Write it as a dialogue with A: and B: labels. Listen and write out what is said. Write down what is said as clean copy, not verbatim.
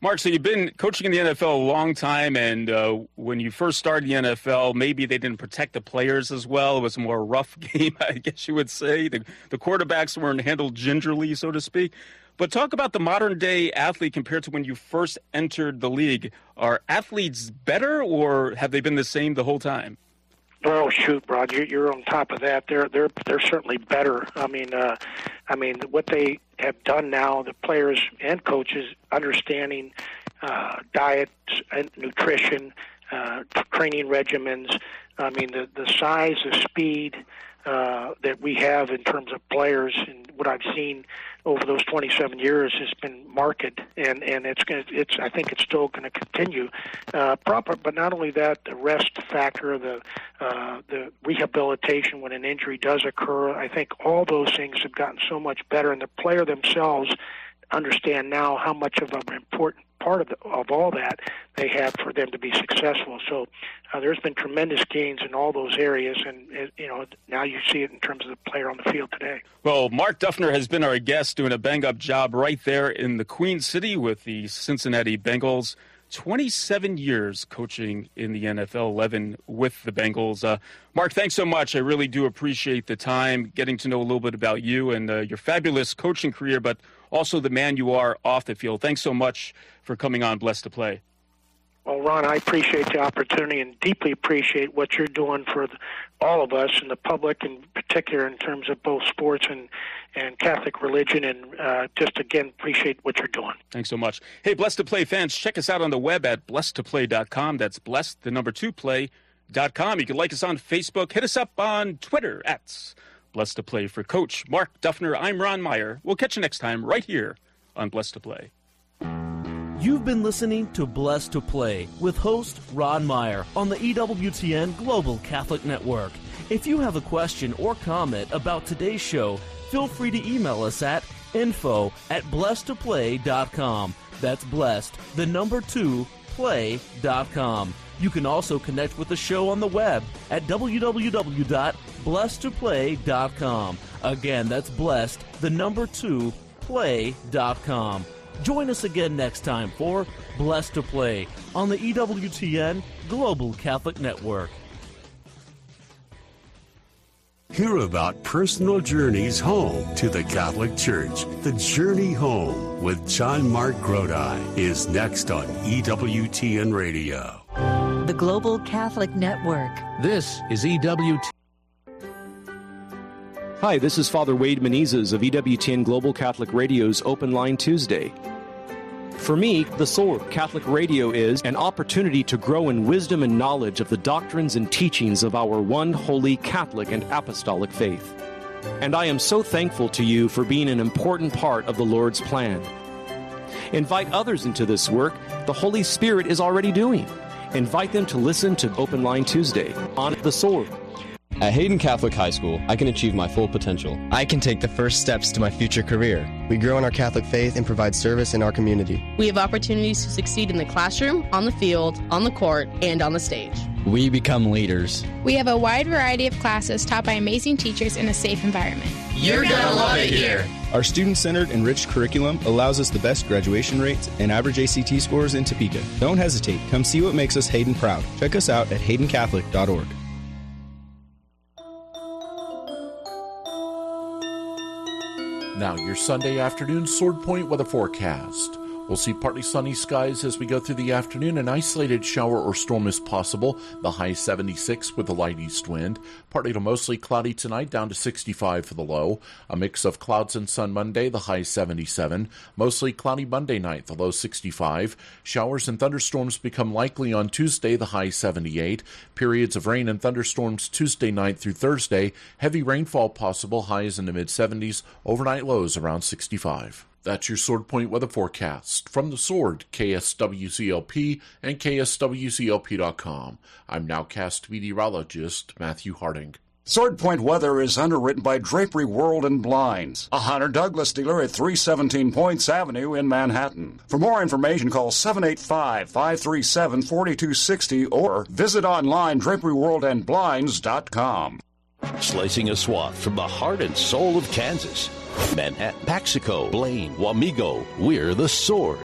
A: Mark, so you've been coaching in the NFL a long time, and when you first started the NFL, maybe they didn't protect the players as well. It was a more rough game, I guess you would say. The quarterbacks weren't handled gingerly, so to speak. But talk about the modern-day athlete compared to when you first entered the league. Are athletes better, or have they been the same the whole time?
B: Oh shoot, Roger, you're on top of that. They're certainly better. I mean, what they have done now, the players and coaches understanding diet and nutrition, training regimens. I mean, the size, the speed that we have in terms of players, and what I've seen over those 27 years has been marked, and I think it's still going to continue. But not only that, the rest factor, the rehabilitation when an injury does occur. I think all those things have gotten so much better, and the player themselves understand now how much of an important part of all that they have for them to be successful. So there's been tremendous gains in all those areas, and now you see it in terms of the player on the field today.
A: Well, Mark Duffner has been our guest, doing a bang-up job right there in the Queen City with the Cincinnati Bengals. 27 years coaching in the NFL, 11 with the Bengals. Mark, thanks so much. I really do appreciate the time, getting to know a little bit about you and your fabulous coaching career, but also the man you are off the field. Thanks so much for coming on Blessed to Play.
B: Well, Ron, I appreciate the opportunity and deeply appreciate what you're doing for all of us and the public, in particular in terms of both sports and Catholic religion, and just, again, appreciate what you're doing.
A: Thanks so much. Hey, Blessed to Play fans, check us out on the web at blessedtoplay.com. That's blessed, the number 2, play.com. You can like us on Facebook. Hit us up on Twitter at Blessed to Play. For Coach Mark Duffner, I'm Ron Meyer. We'll catch you next time right here on Blessed to Play.
C: You've been listening to Blessed to Play with host Ron Meyer on the EWTN Global Catholic Network. If you have a question or comment about today's show, feel free to email us at info@blessedtoplay.com. That's blessed, the number 2, play.com. You can also connect with the show on the web at www.blessedtoplay.com. Again, that's blessed, the number 2, play.com. Join us again next time for Blessed to Play on the EWTN Global Catholic Network.
D: Hear about personal journeys home to the Catholic Church. The Journey Home with John Mark Grodi is next on EWTN Radio.
E: The Global Catholic Network.
F: This is EWTN.
G: Hi, this is Father Wade Menezes of EWTN Global Catholic Radio's Open Line Tuesday. For me, the soul of Catholic Radio is an opportunity to grow in wisdom and knowledge of the doctrines and teachings of our one holy Catholic and apostolic faith. And I am so thankful to you for being an important part of the Lord's plan. Invite others into this work the Holy Spirit is already doing. Invite them to listen to Open Line Tuesday on the Sword.
H: At Hayden Catholic High School, I can achieve my full potential.
I: I can take the first steps to my future career. We grow in our Catholic faith and provide service in our community.
J: We have opportunities to succeed in the classroom, on the field, on the court, and on the stage.
K: We become leaders.
L: We have a wide variety of classes taught by amazing teachers in a safe environment.
M: You're gonna love it here.
N: Our student-centered, enriched curriculum allows us the best graduation rates and average ACT scores in Topeka. Don't hesitate. Come see what makes us Hayden proud. Check us out at haydencatholic.org.
O: Now, your Sunday afternoon Sword Point weather forecast. We'll see partly sunny skies as we go through the afternoon. An isolated shower or storm is possible. The high 76 with a light east wind. Partly to mostly cloudy tonight, down to 65 for the low. A mix of clouds and sun Monday, the high 77. Mostly cloudy Monday night, the low 65. Showers and thunderstorms become likely on Tuesday, the high 78. Periods of rain and thunderstorms Tuesday night through Thursday. Heavy rainfall possible, highs in the mid-70s. Overnight lows around 65. That's your Sword Point weather forecast. From the Sword, KSWCLP and KSWCLP.com. I'm nowcast meteorologist Matthew Harding.
P: Sword Point weather is underwritten by Drapery World and Blinds, a Hunter Douglas dealer at 317 Points Avenue in Manhattan. For more information, call 785-537-4260 or visit online draperyworldandblinds.com.
Q: Slicing a swath from the heart and soul of Kansas. Manhattan, Paxico, Blaine, Wamego, we're the Sword.